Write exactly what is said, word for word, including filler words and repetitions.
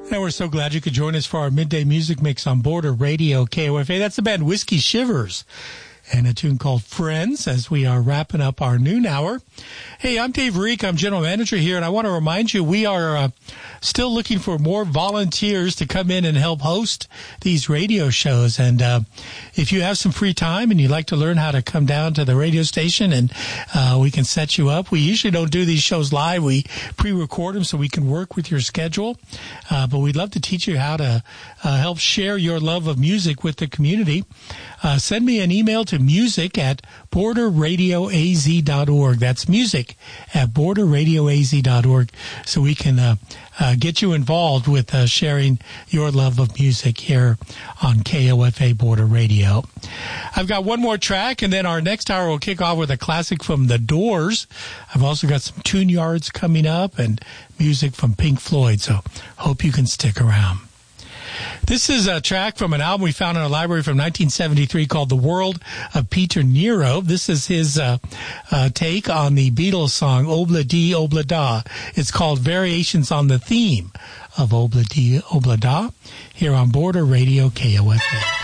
And we're so glad you could join us for our midday music mix on Border Radio K O F A. That's the band Whiskey Shivers and a tune called Friends as we are wrapping up our noon hour. Hey, I'm Dave Reek. I'm general manager here, and I want to remind you we are uh, still looking for more volunteers to come in and help host these radio shows. And uh, if you have some free time and you'd like to learn how to come down to the radio station and uh, we can set you up. We usually don't do these shows live. We pre-record them so we can work with your schedule. Uh, but we'd love to teach you how to uh, help share your love of music with the community. Uh, send me an email to music at border radio a z dot org. That's music at border radio a z dot org so we can uh, uh, get you involved with uh, sharing your love of music here on K O F A Border Radio. I've got one more track, and then our next hour will kick off with a classic from The Doors. I've also got some tune yards coming up and music from Pink Floyd, so hope you can stick around. This is a track from an album we found in our library from nineteen seventy-three called The World of Peter Nero. This is his uh, uh, take on the Beatles song Obla Di Obla Da. It's called Variations on the Theme of Obla Di Obla Da here on Border Radio K O F A.